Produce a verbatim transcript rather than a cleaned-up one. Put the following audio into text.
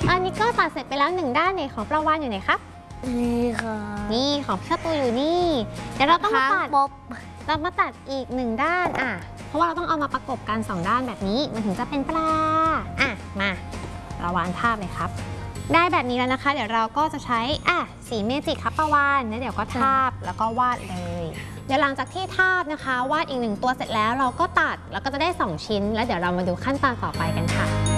อันนี้ก็ตัดเสร็จไปแล้วหนึ่งด้านเนี่ยของปลาวานอยู่ไหนครับนี่ค่ะนี่ของพี่ตูอยู่นี่เดี๋ยวเราต้องมาตัดป๊อบเรามาตัดอีกหนึ่งด้านอ่ะเพราะว่าเราต้องเอามาประกบกันสองด้านแบบนี้มันถึงจะเป็นปลาอ่ะมาเราวาดภาพเลยครับได้แบบนี้แล้วนะคะ เดี๋ยวเราก็จะใช้อ่ะสีเมจิกครับปลาวานแล้วเดี๋ยวก็ทาบแล้วก็วาดเลยเดี๋ยวหลังจากที่ทาบนะคะวาดอีกหนึ่งตัวเสร็จแล้วเราก็ตัดแล้วก็จะได้สองชิ้นแล้วเดี๋ยวเรามาดูขั้นตอนต่อไปกันค่ะ